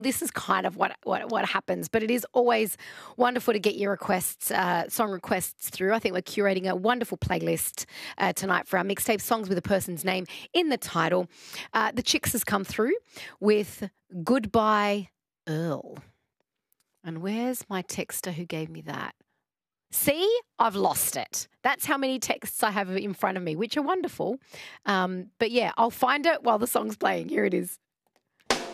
this is kind of what happens, but it is always wonderful to get your requests, song requests through. I think we're curating a wonderful playlist tonight for our mixtape, songs with a person's name in the title. The Chicks has come through with Goodbye Earl. And where's my texter who gave me that? See, I've lost it. That's how many texts I have in front of me, which are wonderful. But yeah, I'll find it while the song's playing. Here it is.